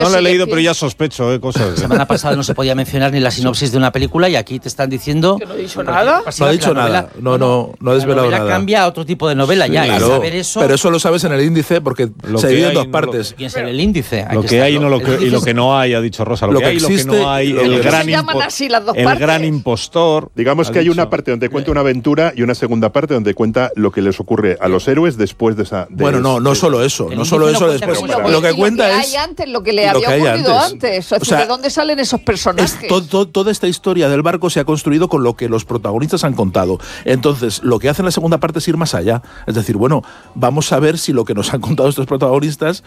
No la he leído, pero ya sospecho cosas. La semana pasada no se podía mencionar ni la sinopsis de una película y aquí te están diciendo... Que no he dicho nada. No ha dicho nada. No ha desvelado nada. La novela cambia a otro tipo de novela ya. Claro, saber eso, pero eso lo sabes en el índice porque se divide en dos partes. ¿Quién sabe el índice? Lo que hay y lo que no hay, ha dicho Rosa. Lo que hay y lo que no hay. El gran impostor. Digamos que hay una parte donde cuenta una aventura y una segunda parte donde cuenta lo que les ocurre a los héroes después de esa... No solo eso. No solo eso después. Lo que cuenta es... Lo que le había ocurrido antes. O sea, ¿de dónde salen esos personajes? Toda esta historia del barco se ha construido con lo que los protagonistas han contado. Entonces, lo que hace en la segunda parte es ir más allá. Es decir, bueno, vamos a ver si lo que nos han contado estos protagonistas...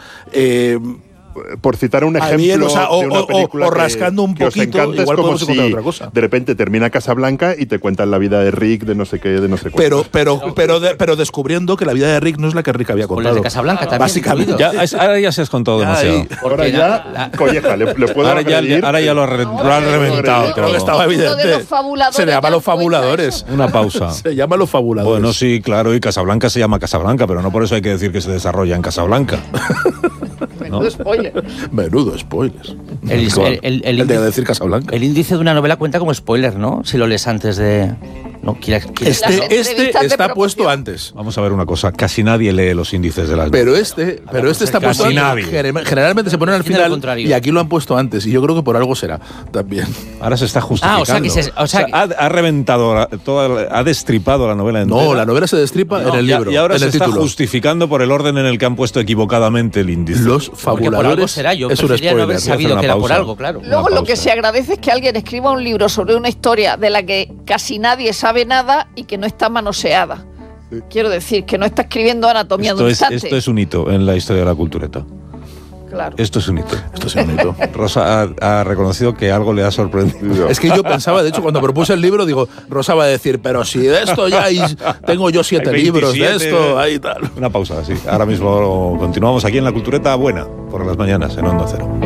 por citar un ejemplo de una película rascando un poquito, igual podemos encontrar otra cosa. De repente termina Casablanca y te cuentan la vida de Rick, de no sé qué, de no sé cuánto. Pero descubriendo que la vida de Rick no es la que Rick había contado. La de Casablanca también. Básicamente. Ahora ya se has contado demasiado. Ahora ya, colleja, le puedo ahora ya lo han reventado. Creo que estaba evidente. Se llama Los Fabuladores. Una pausa. Se llama Los Fabuladores. Bueno, sí, claro, y Casablanca se llama Casablanca, pero no por eso hay que decir que se desarrolla en Casablanca. Menudo spoiler. Menudo spoiler. El de decir Casablanca. El índice de una novela cuenta como spoiler, ¿no? Si lo lees antes de... No, Este está puesto antes. Vamos a ver una cosa. Casi nadie lee los índices de las... Pero este está puesto antes. Generalmente se ponen al final y aquí lo han puesto antes. Y yo creo que por algo será también. Ahora se está justificando. Ha reventado, ha destripado la novela entera. No, la novela se destripa en el libro. Y ahora se está justificando por el orden en el que han puesto equivocadamente el índice. Los Fabuladores. Por algo será. Yo preferiría no haber sabido que era por algo, claro. Luego lo que se agradece es que alguien escriba un libro sobre una historia de la que casi nadie sabe nada y que no está manoseada. Quiero decir, que no está escribiendo anatomía de un instante. Esto es un hito en la historia de la cultureta. Claro. Esto es un hito. Rosa ha reconocido que algo le ha sorprendido. Es que yo pensaba, de hecho, cuando propuse el libro, digo, Rosa va a decir, pero si de esto ya tengo yo 7 libros de esto, ahí tal. Una pausa, sí. Ahora mismo continuamos aquí en la Cultureta Buena, por las mañanas, en Onda Cero.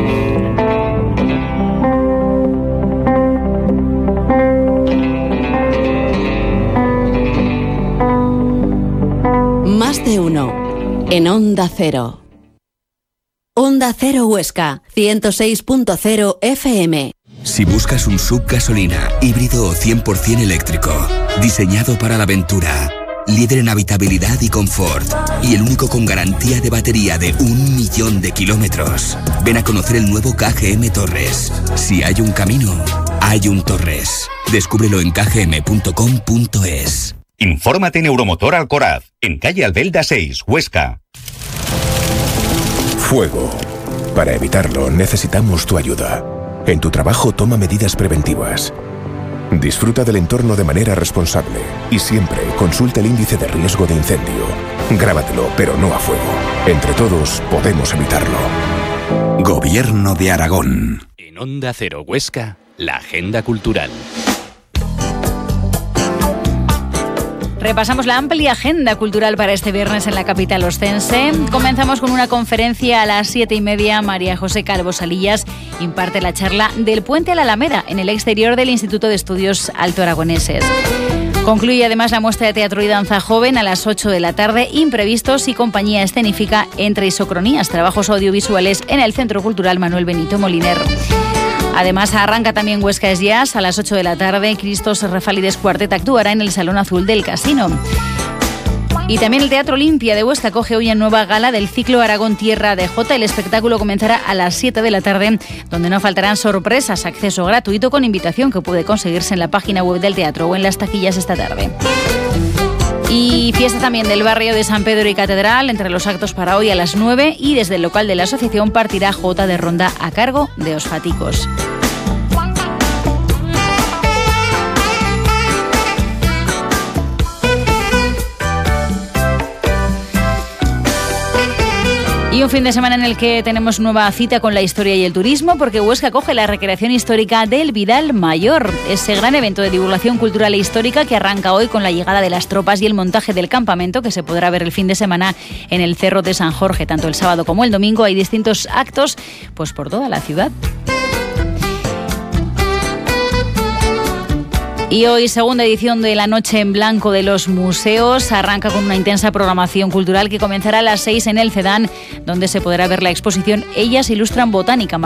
Más de uno en Onda Cero. Onda Cero Huesca, 106.0 FM. Si buscas un SUV gasolina, híbrido o 100% eléctrico, diseñado para la aventura, líder en habitabilidad y confort, y el único con garantía de batería de 1.000.000 de kilómetros, ven a conocer el nuevo KGM Torres. Si hay un camino, hay un Torres. Descúbrelo en kgm.com.es. Infórmate en Euromotor Alcoraz, en calle Albelda 6, Huesca. Fuego. Para evitarlo necesitamos tu ayuda. En tu trabajo toma medidas preventivas. Disfruta del entorno de manera responsable y siempre consulta el índice de riesgo de incendio. Grábatelo, pero no a fuego. Entre todos podemos evitarlo. Gobierno de Aragón. En Onda Cero Huesca, la agenda cultural. Repasamos la amplia agenda cultural para este viernes en la capital oscense. Comenzamos con una conferencia a las 7:30. María José Calvo Salillas imparte la charla Del Puente a la Alameda en el exterior del Instituto de Estudios Alto Aragoneses. Concluye además la muestra de teatro y danza joven a las 8 de la tarde, Imprevistos y compañía escénica entre isocronías, trabajos audiovisuales en el Centro Cultural Manuel Benito Moliner. Además, arranca también Huesca es Jazz a las 8 de la tarde. Cristos Refalides Cuartet actuará en el Salón Azul del Casino. Y también el Teatro Olimpia de Huesca acoge hoy en nueva gala del ciclo Aragón Tierra de Jota. El espectáculo comenzará a las 7 de la tarde, donde no faltarán sorpresas. Acceso gratuito con invitación que puede conseguirse en la página web del teatro o en las taquillas esta tarde. Y fiesta también del barrio de San Pedro y Catedral, entre los actos para hoy a las 9, y desde el local de la asociación partirá Jota de Ronda a cargo de Os Faticos. Y un fin de semana en el que tenemos nueva cita con la historia y el turismo, porque Huesca acoge la recreación histórica del Vidal Mayor, ese gran evento de divulgación cultural e histórica que arranca hoy con la llegada de las tropas y el montaje del campamento, que se podrá ver el fin de semana en el Cerro de San Jorge. Tanto el sábado como el domingo hay distintos actos pues por toda la ciudad. Y hoy, segunda edición de la Noche en Blanco de los Museos, arranca con una intensa programación cultural que comenzará a las 6 en el CEDAN, donde se podrá ver la exposición Ellas ilustran botánica.